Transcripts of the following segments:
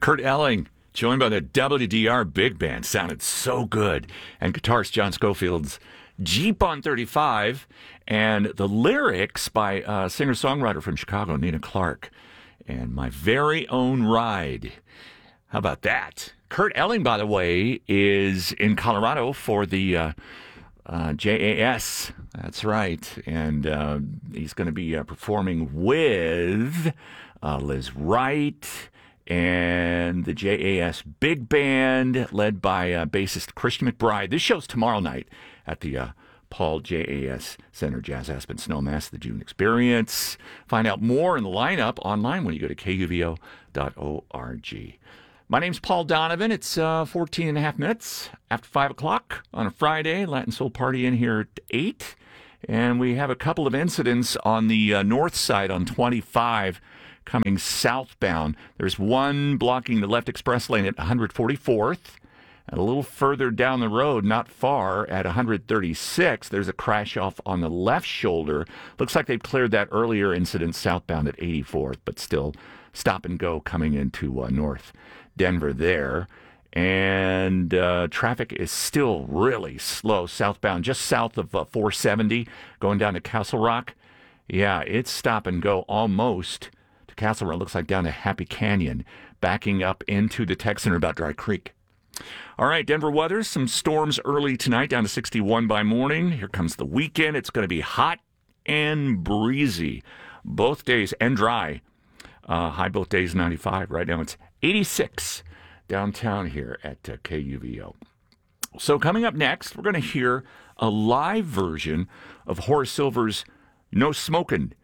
Kurt Elling, joined by the WDR Big Band, sounded so good. And guitarist John Scofield's Jeep on 35, and the lyrics by singer-songwriter from Chicago, Nina Clark, and My Very Own Ride. How about that? Kurt Elling, by the way, is in Colorado for the JAS. That's right. And he's going to be performing with Liz Wright and the JAS Big Band, led by bassist Christian McBride. This show's tomorrow night at the Paul JAS Center, Jazz Aspen Snowmass, the June Experience. Find out more in the lineup online when you go to kuvo.org. My name's Paul Donovan. It's 14 and a half minutes after 5 o'clock on a Friday. Latin Soul Party in here at 8. And we have a couple of incidents on the north side on 25 coming southbound. There's one blocking the left express lane at 144th. And a little further down the road, not far, at 136, there's a crash off on the left shoulder. Looks like they've cleared that earlier incident southbound at 84th, but still stop and go coming into North Denver there. And traffic is still really slow southbound, just south of 470, going down to Castle Rock. Yeah, it's stop and go almost to Castle Rock. Looks like down to Happy Canyon, backing up into the tech center about Dry Creek. All right, Denver weather, some storms early tonight, down to 61 by morning. Here comes the weekend. It's going to be hot and breezy both days, and dry. High both days, 95. Right now it's 86 downtown here at KUVO. So coming up next, we're going to hear a live version of Horace Silver's No Smokin'.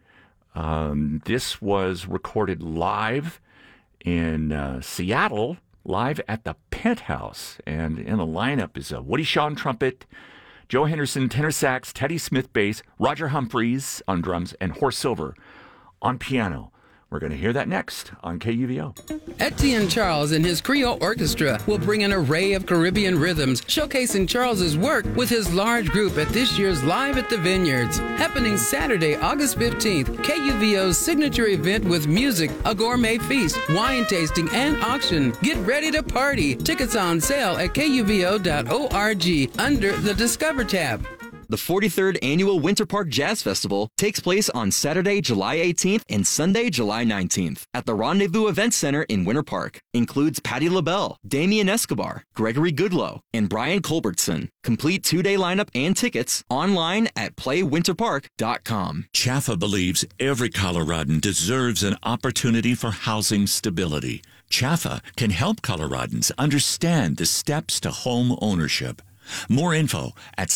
This was recorded live in Seattle, live at the Penthouse. And in the lineup is Woody Shaw on trumpet, Joe Henderson tenor sax, Teddy Smith bass, Roger Humphreys on drums, and Horace Silver on piano. We're going to hear that next on KUVO. Etienne Charles and his Creole Orchestra will bring an array of Caribbean rhythms, showcasing Charles's work with his large group at this year's Live at the Vineyards, happening Saturday, August 15th. KUVO's signature event with music, a gourmet feast, wine tasting, and auction. Get ready to party. Tickets on sale at kuvo.org under the Discover tab. The 43rd Annual Winter Park Jazz Festival takes place on Saturday, July 18th and Sunday, July 19th at the Rendezvous Event Center in Winter Park. Includes Patti LaBelle, Damian Escobar, Gregory Goodloe, and Brian Culbertson. Complete two-day lineup and tickets online at playwinterpark.com. CHAFA believes every Coloradan deserves an opportunity for housing stability. CHAFA can help Coloradans understand the steps to home ownership. More info at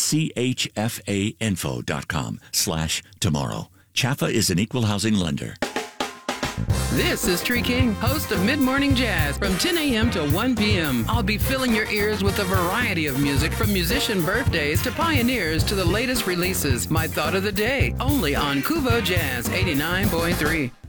chfainfo.com/tomorrow. CHAFA is an equal housing lender. This is Tree King, host of Mid-Morning Jazz from 10 a.m. to 1 p.m. I'll be filling your ears with a variety of music from musician birthdays to pioneers to the latest releases. My thought of the day, only on Kuvo Jazz 89.3.